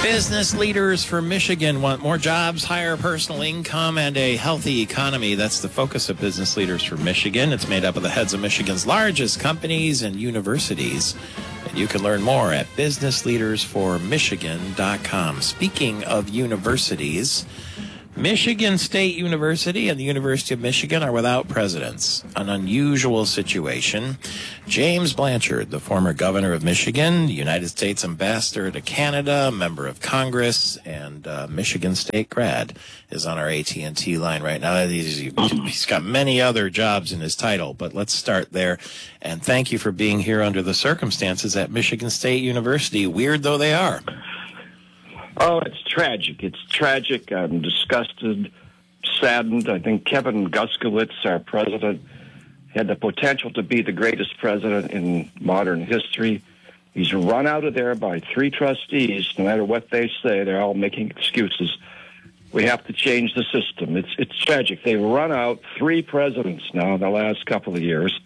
Business leaders for Michigan want more jobs, higher personal income, and a healthy economy. That's the focus of Business Leaders for Michigan. It's made up of the heads of Michigan's largest companies and universities. And you can learn more at businessleadersformichigan.com. Speaking of universities, Michigan State University and the University of Michigan are without presidents, an unusual situation. James Blanchard, the former governor of Michigan, United States ambassador to Canada, member of Congress, and Michigan State grad, is on our AT&T line right now. He's got many other jobs in his title, but let's start there. And thank you for being here under the circumstances at Michigan State University, weird though they are. Oh, it's tragic. It's tragic. I'm disgusted, saddened. I think Kevin Guskiewicz, our president, had the potential to be the greatest president in modern history. He's run out of there by 3 trustees. No matter what they say, they're all making excuses. We have to change the system. It's tragic. They've run out 3 presidents now in the last couple of years.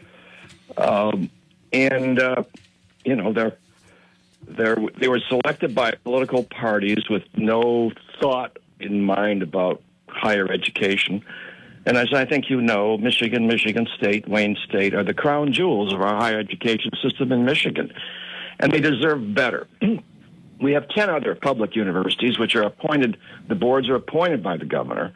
They were selected by political parties with no thought in mind about higher education. And as I think you know, Michigan, Michigan State, Wayne State are the crown jewels of our higher education system in Michigan. And they deserve better. We have 10 other public universities which are appointed, the boards are appointed by the governor.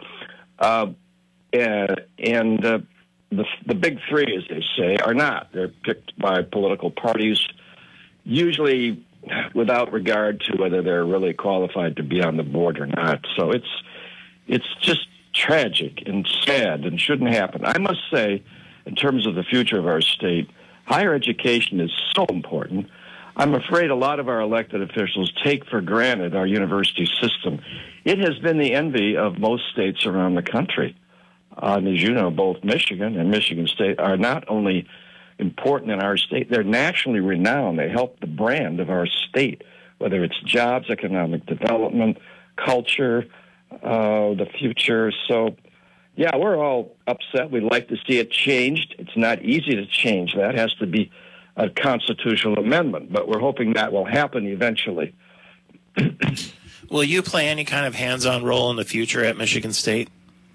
The big 3, as they say, are not. They're picked by political parties, usually without regard to whether they're really qualified to be on the board or not. So it's just tragic and sad and shouldn't happen. I must say, in terms of the future of our state, higher education is so important. I'm afraid a lot of our elected officials take for granted our university system. It has been the envy of most states around the country. And as you know, both Michigan and Michigan State are not only important in our state, they're nationally renowned. They help the brand of our state, whether it's jobs, economic development, culture, the future. So, yeah, we're all upset. We'd like to see it changed. It's not easy to change that. It has to be a constitutional amendment, but we're hoping that will happen eventually. Will you play any kind of hands-on role in the future at Michigan State?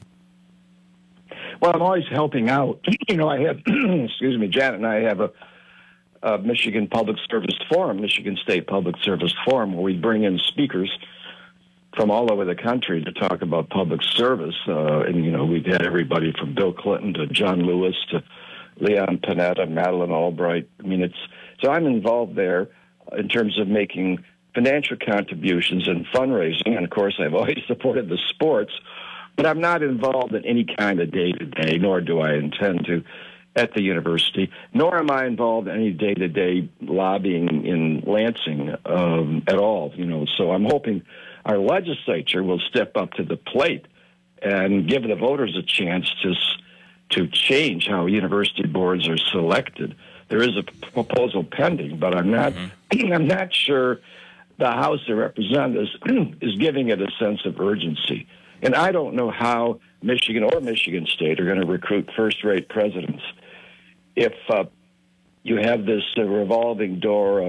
Well, I'm always helping out. I have, Janet and I have a Michigan Public Service Forum, Michigan State Public Service Forum, where we bring in speakers from all over the country to talk about public service. We've had everybody from Bill Clinton to John Lewis to Leon Panetta, Madeleine Albright. So I'm involved there in terms of making financial contributions and fundraising. And, of course, I've always supported the sports. But I'm not involved in any kind of day-to-day, nor do I intend to at the university, nor am I involved in any day-to-day lobbying in Lansing at all. So I'm hoping our legislature will step up to the plate and give the voters a chance to change how university boards are selected. There is a proposal pending, but I'm not I'm not sure the House of Representatives is giving it a sense of urgency. And I don't know how Michigan or Michigan State are going to recruit first-rate presidents if you have this revolving door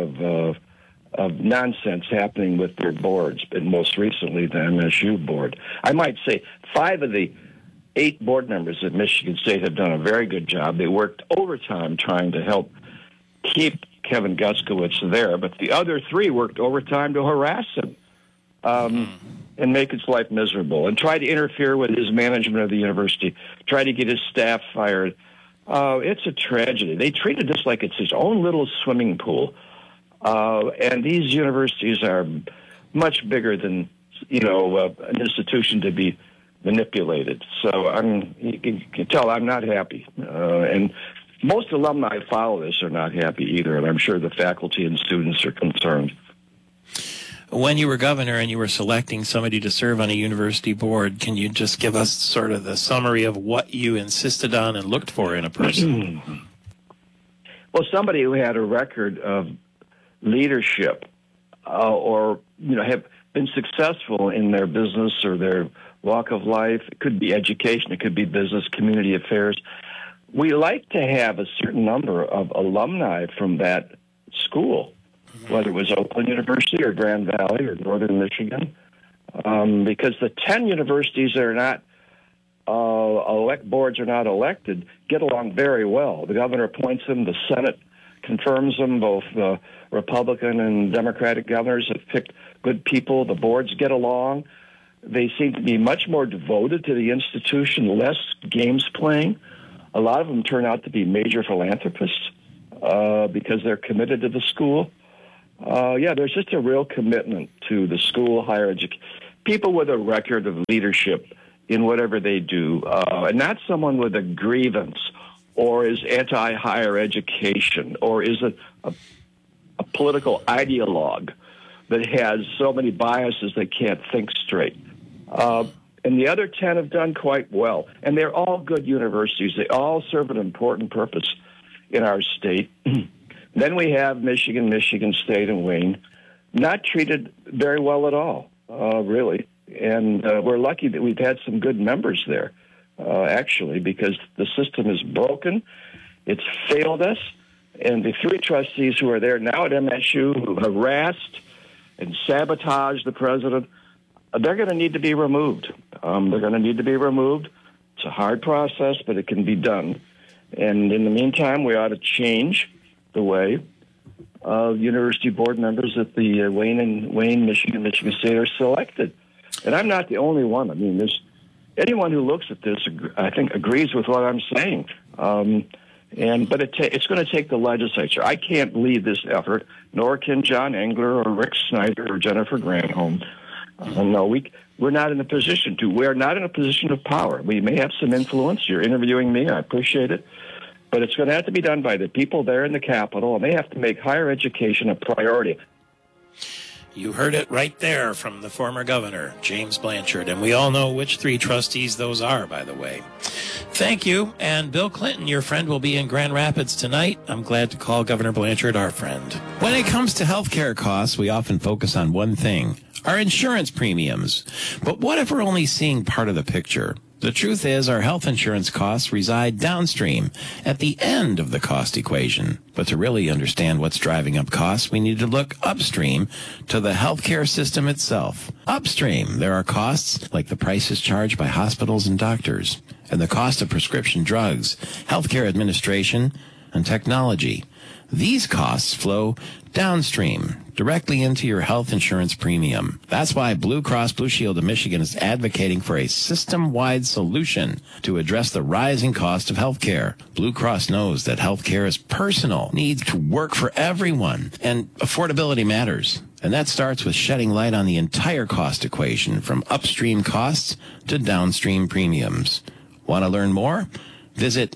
of nonsense happening with their boards, and most recently the MSU board. I might say 5 of the 8 board members at Michigan State have done a very good job. They worked overtime trying to help keep Kevin Guskiewicz there, but the other 3 worked overtime to harass him. And make his life miserable, and try to interfere with his management of the university, try to get his staff fired. It's a tragedy. They treat it just like it's his own little swimming pool. And these universities are much bigger than, an institution to be manipulated. So you can tell I'm not happy. And most alumni follow this are not happy either, and I'm sure the faculty and students are concerned. When you were governor and you were selecting somebody to serve on a university board, can you just give us sort of the summary of what you insisted on and looked for in a person? Well, somebody who had a record of leadership or have been successful in their business or their walk of life. It could be education. It could be business, community affairs. We like to have a certain number of alumni from that school. whether it was Oakland University or Grand Valley or Northern Michigan, because the 10 universities that are not boards are not elected get along very well. The governor appoints them, the Senate confirms them. Both Republican and Democratic governors have picked good people. The boards get along. They seem to be much more devoted to the institution, less games playing. A lot of them turn out to be major philanthropists because they're committed to the school. There's just a real commitment to the school, higher education. People with a record of leadership in whatever they do, and not someone with a grievance or is anti-higher education or is a political ideologue that has so many biases they can't think straight. And the other 10 have done quite well. And they're all good universities. They all serve an important purpose in our state. Then we have Michigan, Michigan State, and Wayne, not treated very well at all, really. And we're lucky that we've had some good members there, actually, because the system is broken. It's failed us. And the 3 trustees who are there now at MSU who harassed and sabotaged the president, they're going to need to be removed. They're going to need to be removed. It's a hard process, but it can be done. And in the meantime, we ought to change the way university board members at the Wayne, Michigan, Michigan State are selected. And I'm not the only one. I mean, there's anyone who looks at this, I think, agrees with what I'm saying. But it's going to take the legislature. I can't lead this effort, nor can John Engler or Rick Snyder or Jennifer Granholm. No, we're not in a position to. We're not in a position of power. We may have some influence. You're interviewing me. I appreciate it. But it's going to have to be done by the people there in the Capitol, and they have to make higher education a priority. You heard it right there from the former governor, James Blanchard, and we all know which 3 trustees those are, by the way. Thank you, and Bill Clinton, your friend, will be in Grand Rapids tonight. I'm glad to call Governor Blanchard our friend. When it comes to health care costs, we often focus on one thing, our insurance premiums. But what if we're only seeing part of the picture? The truth is our health insurance costs reside downstream at the end of the cost equation. But to really understand what's driving up costs, we need to look upstream to the healthcare system itself. Upstream, there are costs like the prices charged by hospitals and doctors, and the cost of prescription drugs, healthcare administration, and technology. These costs flow downstream, directly into your health insurance premium. That's why Blue Cross Blue Shield of Michigan is advocating for a system-wide solution to address the rising cost of health care. Blue Cross knows that health care is personal, needs to work for everyone, and affordability matters. And that starts with shedding light on the entire cost equation, from upstream costs to downstream premiums. Want to learn more? Visit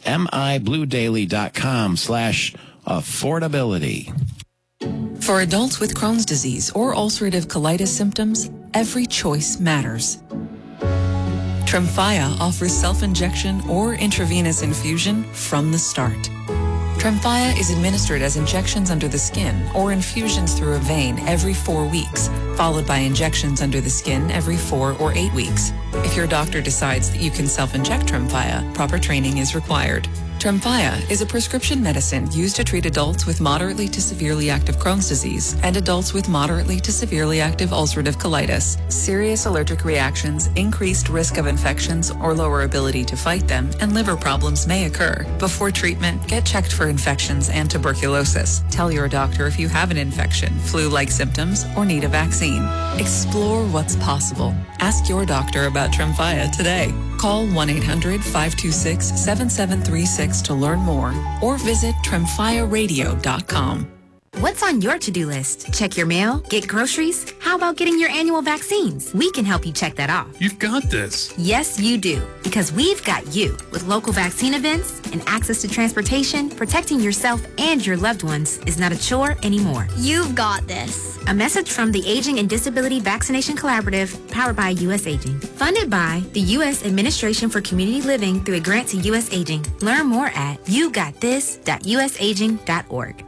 mibluedaily.com/affordability. For adults with Crohn's disease or ulcerative colitis symptoms, every choice matters. Tremfya offers self-injection or intravenous infusion from the start. Tremfya is administered as injections under the skin or infusions through a vein every 4 weeks, followed by injections under the skin every 4 or 8 weeks. If your doctor decides that you can self-inject Tremfya, proper training is required. Tremfya is a prescription medicine used to treat adults with moderately to severely active Crohn's disease and adults with moderately to severely active ulcerative colitis. Serious allergic reactions, increased risk of infections or lower ability to fight them, and liver problems may occur. Before treatment, get checked for infections and tuberculosis. Tell your doctor if you have an infection, flu-like symptoms, or need a vaccine. Explore what's possible. Ask your doctor about Tremfya today. Call 1-800-526-7736 to learn more or visit tremfyaradio.com. What's on your to-do list? Check your mail? Get groceries? How about getting your annual vaccines? We can help you check that off. You've got this. Yes, you do. Because we've got you. With local vaccine events and access to transportation, protecting yourself and your loved ones is not a chore anymore. You've got this. A message from the Aging and Disability Vaccination Collaborative, powered by U.S. Aging. Funded by the U.S. Administration for Community Living through a grant to U.S. Aging. Learn more at yougotthis.usaging.org.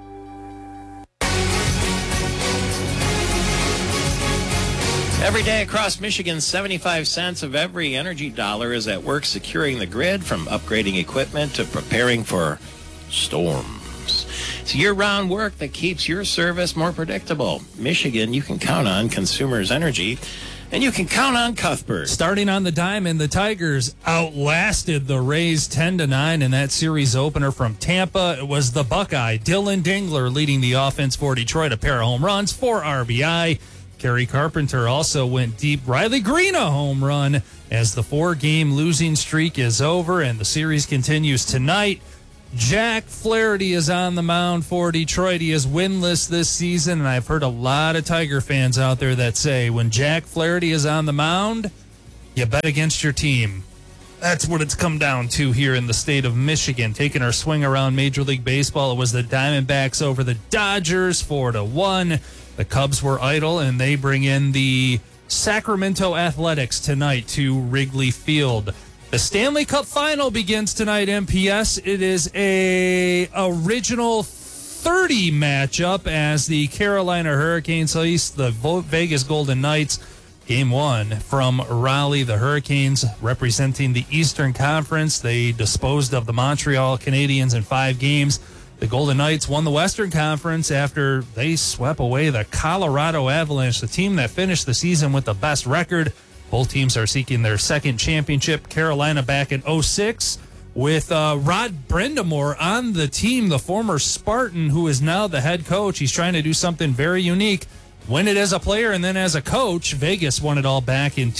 Every day across Michigan, 75 cents of every energy dollar is at work securing the grid, from upgrading equipment to preparing for storms. It's year-round work that keeps your service more predictable. Michigan, you can count on Consumers Energy, and you can count on Cuthbert. Starting on the diamond, the Tigers outlasted the Rays 10-9 in that series opener from Tampa. It was the Buckeye, Dylan Dingler, leading the offense for Detroit, a pair of home runs, 4 RBI. Kerry Carpenter also went deep. Riley Green a home run as the 4-game losing streak is over and the series continues tonight. Jack Flaherty is on the mound for Detroit. He is winless this season, and I've heard a lot of Tiger fans out there that say when Jack Flaherty is on the mound, you bet against your team. That's what it's come down to here in the state of Michigan. Taking our swing around Major League Baseball, it was the Diamondbacks over the Dodgers 4-1. The Cubs were idle, and they bring in the Sacramento Athletics tonight to Wrigley Field. The Stanley Cup Final begins tonight, MPS. It is a original 30 matchup as the Carolina Hurricanes face the Vegas Golden Knights. Game 1 from Raleigh. The Hurricanes representing the Eastern Conference. They disposed of the Montreal Canadiens in 5 games. The Golden Knights won the Western Conference after they swept away the Colorado Avalanche, the team that finished the season with the best record. Both teams are seeking their second championship. Carolina back in 2006 with Rod Brindamore on the team, the former Spartan, who is now the head coach. He's trying to do something very unique. Win it as a player and then as a coach. Vegas won it all back in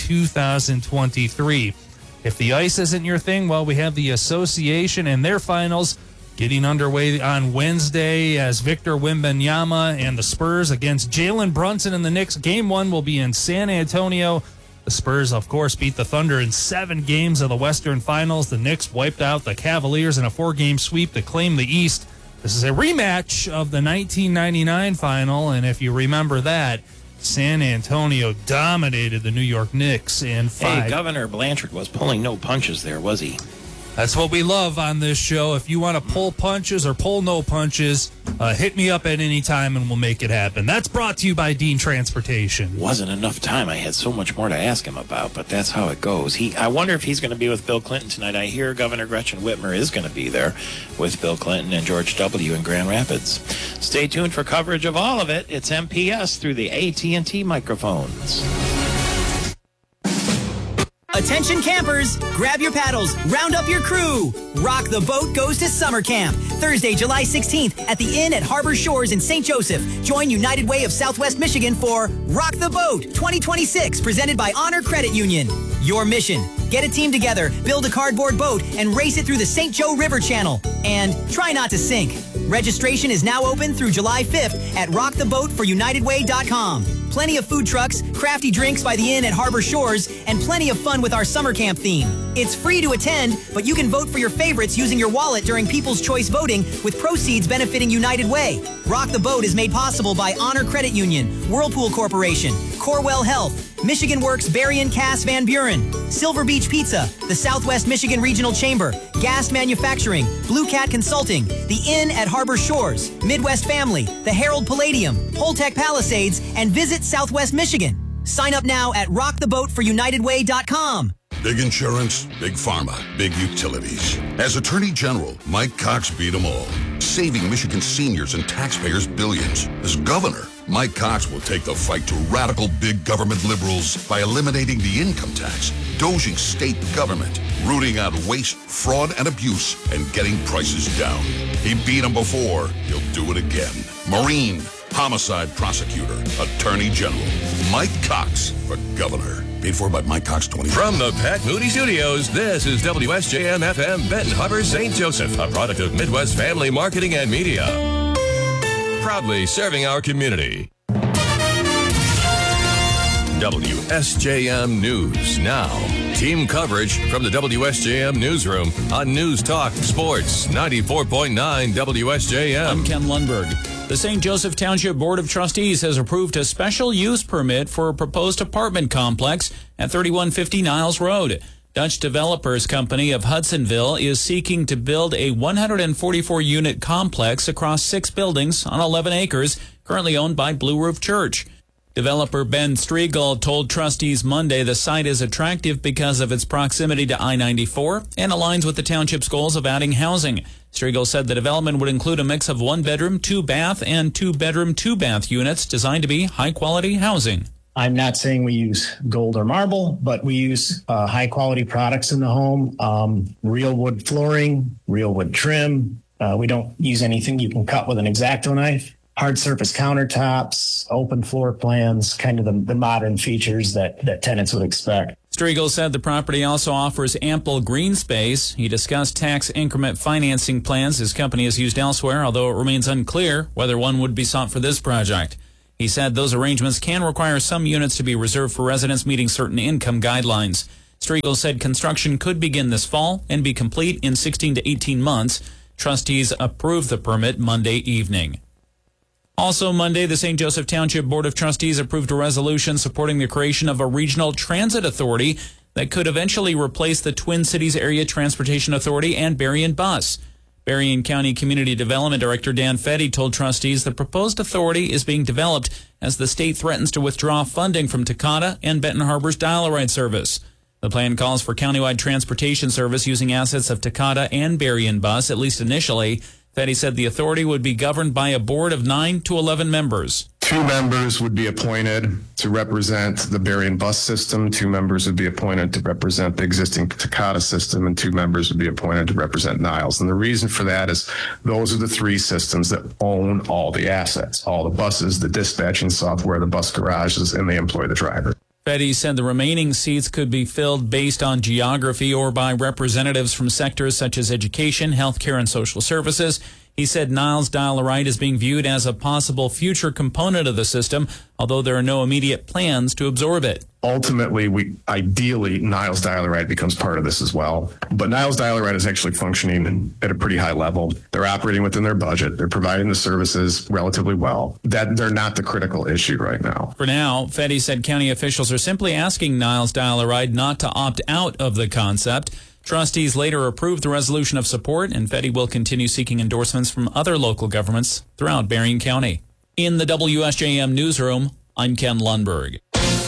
2023. If the ice isn't your thing, well, we have the Association and their finals getting underway on Wednesday as Victor Wembanyama and the Spurs against Jalen Brunson and the Knicks. Game 1 will be in San Antonio. The Spurs, of course, beat the Thunder in 7 games of the Western Finals. The Knicks wiped out the Cavaliers in a 4-game sweep to claim the East. This is a rematch of the 1999 final, and if you remember that, San Antonio dominated the New York Knicks in 5. Hey, Governor Blanchard was pulling no punches there, was he? That's what we love on this show. If you want to pull punches or pull no punches, hit me up at any time and we'll make it happen. That's brought to you by Dean Transportation. Wasn't enough time. I had so much more to ask him about, but that's how it goes. I wonder if he's going to be with Bill Clinton tonight. I hear Governor Gretchen Whitmer is going to be there with Bill Clinton and George W. in Grand Rapids. Stay tuned for coverage of all of it. It's MPS through the AT&T microphones. Attention campers, grab your paddles, round up your crew. Rock the Boat goes to summer camp. Thursday, July 16th at the Inn at Harbor Shores in St. Joseph. Join United Way of Southwest Michigan for Rock the Boat 2026, presented by Honor Credit Union. Your mission, get a team together, build a cardboard boat, and race it through the St. Joe River Channel. And try not to sink. Registration is now open through July 5th at rocktheboatforunitedway.com. Plenty of food trucks, crafty drinks by the Inn at Harbor Shores, and plenty of fun with our summer camp theme. It's free to attend, but you can vote for your favorites using your wallet during People's Choice voting, with proceeds benefiting United Way. Rock the Boat is made possible by Honor Credit Union, Whirlpool Corporation, Corewell Health, Michigan Works Barry and Cass Van Buren, Silver Beach Pizza, the Southwest Michigan Regional Chamber, Gast Manufacturing, Blue Cat Consulting, the Inn at Harbor Shores, Midwest Family, the Herald Palladium, Holtec Palisades, and Visit Southwest Michigan. Sign up now at rocktheboatforunitedway.com. Big insurance, big pharma, big utilities. As Attorney General, Mike Cox beat them all, saving Michigan seniors and taxpayers billions. As governor, Mike Cox will take the fight to radical big government liberals by eliminating the income tax, doging state government, rooting out waste, fraud, and abuse, and getting prices down. He beat them before. He'll do it again. Marine, homicide prosecutor, Attorney General, Mike Cox for governor. Paid for by Mike Cox 20. From the Pat Moody Studios, this is WSJM-FM Benton Harbor, St. Joseph, a product of Midwest Family Marketing and Media. Proudly serving our community. WSJM News Now. Team coverage from the WSJM Newsroom on News Talk Sports 94.9 WSJM. I'm Ken Lundberg. The St. Joseph Township Board of Trustees has approved a special use permit for a proposed apartment complex at 3150 Niles Road. Dutch Developers Company of Hudsonville is seeking to build a 144-unit complex across 6 buildings on 11 acres, currently owned by Blue Roof Church. Developer Ben Striegel told trustees Monday the site is attractive because of its proximity to I-94 and aligns with the township's goals of adding housing. Striegel said the development would include a mix of 1-bedroom, 2-bath, and 2-bedroom, 2-bath units designed to be high-quality housing. I'm not saying we use gold or marble, but we use high-quality products in the home, real wood flooring, real wood trim. We don't use anything you can cut with an X-Acto knife. Hard surface countertops, open floor plans, kind of the modern features that tenants would expect. Striegel said the property also offers ample green space. He discussed tax increment financing plans his company has used elsewhere, although it remains unclear whether one would be sought for this project. He said those arrangements can require some units to be reserved for residents meeting certain income guidelines. Striegel said construction could begin this fall and be complete in 16 to 18 months. Trustees approved the permit Monday evening. Also Monday, the St. Joseph Township Board of Trustees approved a resolution supporting the creation of a regional transit authority that could eventually replace the Twin Cities Area Transportation Authority and Berrien Bus. Berrien County Community Development Director Dan Fetty told trustees the proposed authority is being developed as the state threatens to withdraw funding from Takata and Benton Harbor's dial-a-ride service. The plan calls for countywide transportation service using assets of Takata and Berrien Bus, at least initially. Fetty said the authority would be governed by a board of 9 to 11 members. 2 members would be appointed to represent the Berrien Bus system. 2 members would be appointed to represent the existing Takata system, and 2 members would be appointed to represent Niles. And the reason for that is those are the 3 systems that own all the assets, all the buses, the dispatching software, the bus garages, and they employ the driver. Fetty said the remaining seats could be filled based on geography or by representatives from sectors such as education, healthcare, and social services. He said Niles Dial-a-Ride is being viewed as a possible future component of the system, although there are no immediate plans to absorb it. Ultimately, ideally, Niles Dial-a-Ride becomes part of this as well. But Niles Dial-a-Ride is actually functioning at a pretty high level. They're operating within their budget. They're providing the services relatively well. That they're not the critical issue right now. For now, Fetty said county officials are simply asking Niles Dial-a-Ride not to opt out of the concept. Trustees later approved the resolution of support, and Fetty will continue seeking endorsements from other local governments throughout Berrien County. In the WSJM newsroom, I'm Ken Lundberg.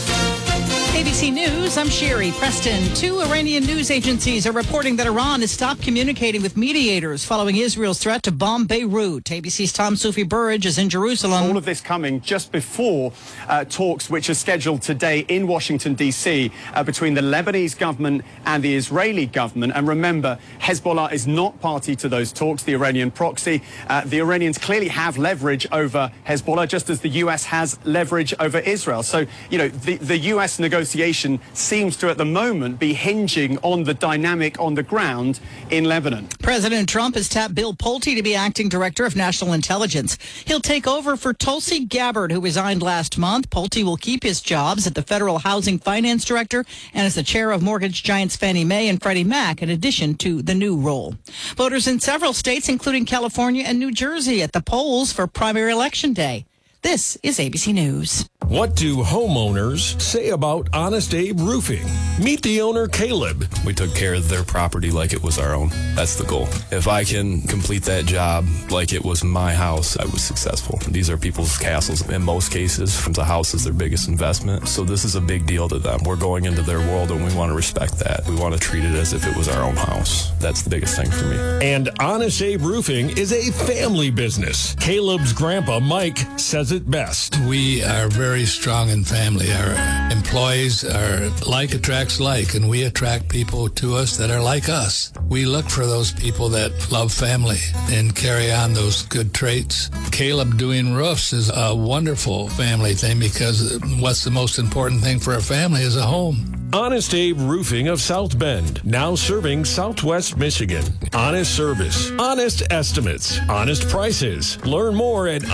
ABC News, I'm Sherry Preston. 2 Iranian news agencies are reporting that Iran has stopped communicating with mediators following Israel's threat to bomb Beirut. ABC's Tom Sufi Burridge is in Jerusalem. All of this coming just before talks which are scheduled today in Washington, D.C. Between the Lebanese government and the Israeli government. And remember, Hezbollah is not party to those talks, the Iranian proxy. The Iranians clearly have leverage over Hezbollah, just as the U.S. has leverage over Israel. So, you know, the U.S. negotiation seems to, at the moment, be hinging on the dynamic on the ground in Lebanon. President Trump has tapped Bill Pulte to be acting director of national intelligence. He'll take over for Tulsi Gabbard, who resigned last month. Pulte will keep his jobs at the Federal Housing Finance Director and as the chair of mortgage giants Fannie Mae and Freddie Mac, in addition to the new role. Voters in several states, including California and New Jersey, at the polls for primary election day. This is ABC News. What do homeowners say about Honest Abe Roofing? Meet the owner, Caleb. We took care of their property like it was our own. That's the goal. If I can complete that job like it was my house, I was successful. These are people's castles. In most cases, the house is their biggest investment. So this is a big deal to them. We're going into their world and we want to respect that. We want to treat it as if it was our own house. That's the biggest thing for me. And Honest Abe Roofing is a family business. Caleb's grandpa, Mike, says it best. We are very strong in family. Our employees are like attracts like, and we attract people to us that are like us. We look for those people that love family and carry on those good traits. Caleb doing roofs is a wonderful family thing, because what's the most important thing for a family is a home. Honest Abe Roofing of South Bend, now serving Southwest Michigan. Honest service, honest estimates, honest prices. Learn more at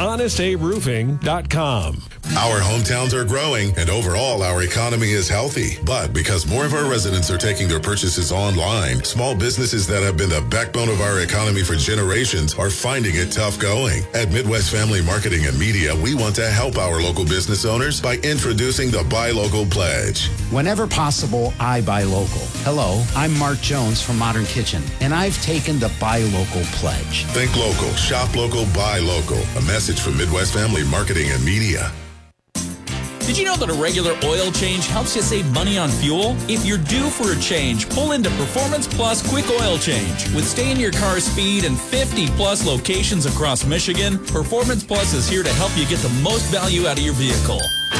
honestabroofing.com. Our hometowns are growing, and overall our economy is healthy. But because more of our residents are taking their purchases online, small businesses that have been the backbone of our economy for generations are finding it tough going. At Midwest Family Marketing and Media, we want to help our local business owners by introducing the Buy Local Pledge. Whenever possible, I buy local. Hello, I'm Mark Jones from Modern Kitchen, and I've taken the Buy Local Pledge. Think local, shop local, buy local. A message from Midwest Family Marketing and Media. Did you know that a regular oil change helps you save money on fuel? If you're due for a change, pull into Performance Plus Quick Oil Change. With stay-in-your-car speed and 50-plus locations across Michigan, Performance Plus is here to help you get the most value out of your vehicle.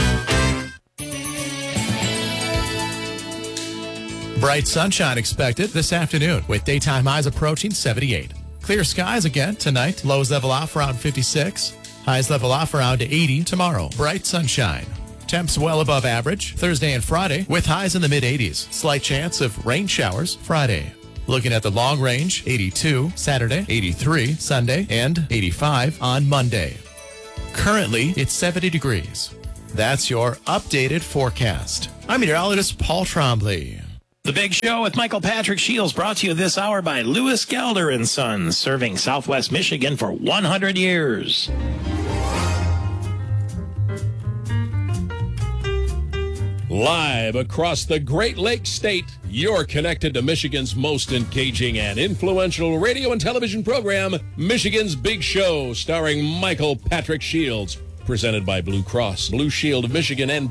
Bright sunshine expected this afternoon with daytime highs approaching 78. Clear skies again tonight. Lows level off around 56. Highs level off around 80 tomorrow. Bright sunshine. Temps well above average Thursday and Friday with highs in the mid-80s. Slight chance of rain showers Friday. Looking at the long range, 82 Saturday, 83 Sunday, and 85 on Monday. Currently, it's 70 degrees. That's your updated forecast. I'm meteorologist Paul Trombley. The Big Show with Michael Patrick Shields, brought to you this hour by Lewis Gelder & Sons, serving Southwest Michigan for 100 years. Live across the Great Lakes State, you're connected to Michigan's most engaging and influential radio and television program, Michigan's Big Show, starring Michael Patrick Shields. Presented by Blue Cross, Blue Shield of Michigan, and